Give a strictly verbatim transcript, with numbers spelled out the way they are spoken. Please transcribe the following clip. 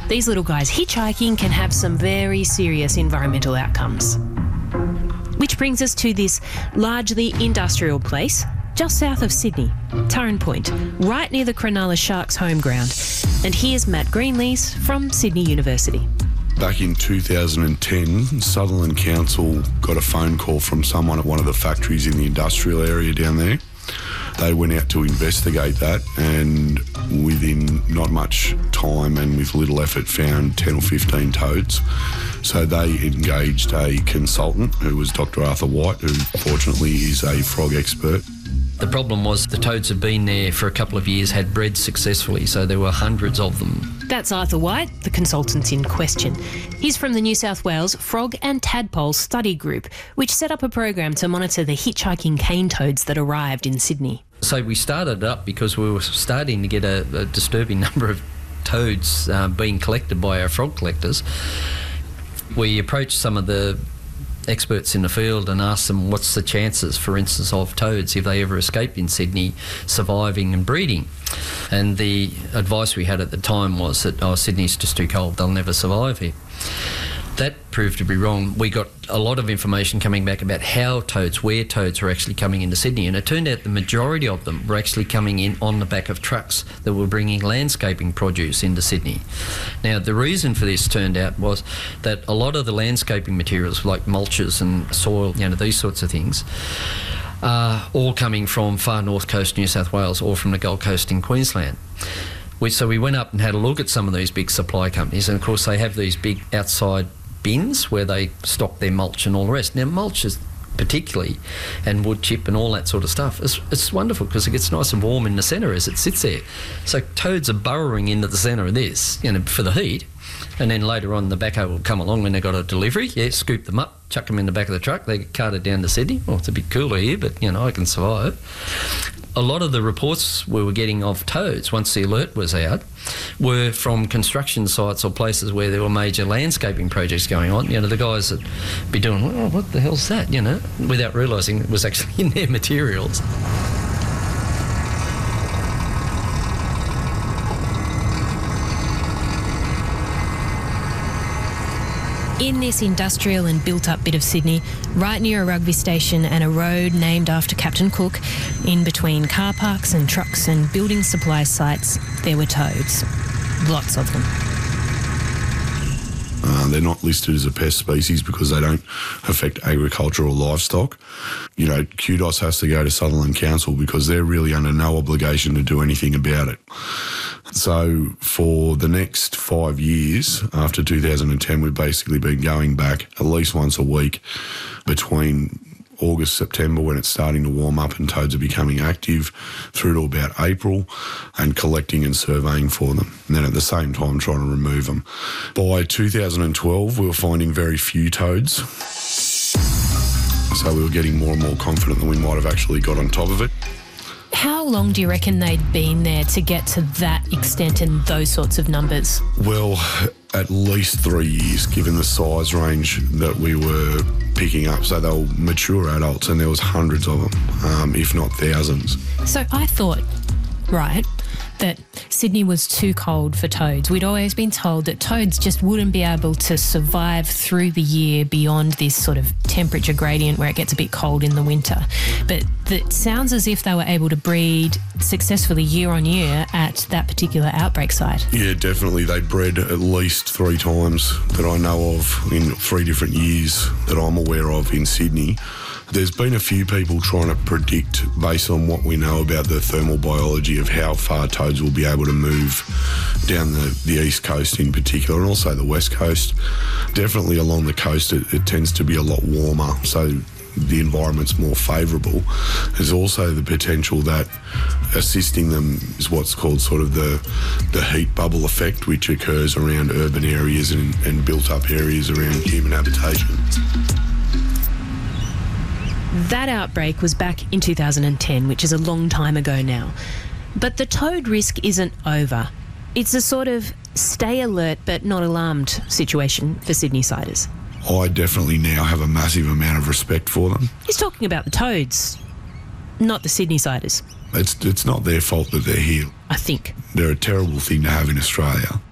these little guys hitchhiking can have some very serious environmental outcomes. Which brings us to this largely industrial place just south of Sydney, Turren Point, right near the Cronulla Sharks home ground. And here's Matt Greenlees from Sydney University. Back in two thousand ten, Sutherland Council got a phone call from someone at one of the factories in the industrial area down there. They went out to investigate that, and within not much time and with little effort found ten or fifteen toads. So they engaged a consultant who was Doctor Arthur White, who fortunately is a frog expert. The problem was the toads had been there for a couple of years, had bred successfully, so there were hundreds of them. That's Arthur White, the consultant in question. He's from the New South Wales Frog and Tadpole Study Group, which set up a program to monitor the hitchhiking cane toads that arrived in Sydney. So we started up because we were starting to get a, a disturbing number of toads uh, being collected by our frog collectors. We approached some of the experts in the field and asked them what's the chances, for instance, of toads, if they ever escaped in Sydney, surviving and breeding. And the advice we had at the time was that, oh, Sydney's just too cold, they'll never survive here. That proved to be wrong. We got a lot of information coming back about how toads, where toads were actually coming into Sydney, and it turned out the majority of them were actually coming in on the back of trucks that were bringing landscaping produce into Sydney. Now, the reason for this turned out was that a lot of the landscaping materials, like mulches and soil, you know, these sorts of things, are all coming from far north coast New South Wales or from the Gold Coast in Queensland. We, so we went up and had a look at some of these big supply companies, and of course they have these big outside bins where they stock their mulch and all the rest. Now, mulch is particularly, and wood chip and all that sort of stuff, it's, it's wonderful because it gets nice and warm in the centre as it sits there. So toads are burrowing into the centre of this, you know, for the heat, and then later on the backhoe will come along when they've got a delivery, yeah, scoop them up, chuck them in the back of the truck, they get carted down to Sydney. Well, it's a bit cooler here, but, you know, I can survive. A lot of the reports we were getting of toads, once the alert was out, were from construction sites or places where there were major landscaping projects going on. You know, the guys that be doing, oh, what the hell's that, you know, without realising it was actually in their materials. In this industrial and built-up bit of Sydney, right near a rugby station and a road named after Captain Cook, in between car parks and trucks and building supply sites, there were toads. Lots of them. Uh, they're not listed as a pest species because they don't affect agriculture or livestock. You know, Q D O S has to go to Sutherland Council because they're really under no obligation to do anything about it. So for the next five years, after two thousand ten, we've basically been going back at least once a week between August, September, when it's starting to warm up and toads are becoming active, through to about April, and collecting and surveying for them. And then at the same time trying to remove them. By two thousand twelve, we were finding very few toads. So we were getting more and more confident that we might have actually got on top of it. How long do you reckon they'd been there to get to that extent and those sorts of numbers? Well, at least three years, given the size range that we were picking up. So they were mature adults, and there was hundreds of them, um, if not thousands. So I thought, right, that Sydney was too cold for toads. We'd always been told that toads just wouldn't be able to survive through the year beyond this sort of temperature gradient where it gets a bit cold in the winter. But it sounds as if they were able to breed successfully year on year at that particular outbreak site. Yeah, definitely. They bred at least three times that I know of in three different years that I'm aware of in Sydney. There's been a few people trying to predict, based on what we know about the thermal biology, of how far toads will be able to move down the, the east coast in particular, and also the west coast. Definitely along the coast it, it tends to be a lot warmer, so the environment's more favourable. There's also the potential that assisting them is what's called sort of the, the heat bubble effect, which occurs around urban areas and, and built-up areas around human habitation. That outbreak was back in two thousand ten, which is a long time ago now. But the toad risk isn't over. It's a sort of stay alert but not alarmed situation for Sydney-siders. I definitely now have a massive amount of respect for them. He's talking about the toads, not the Sydney-siders. It's, it's not their fault that they're here. I think. They're a terrible thing to have in Australia.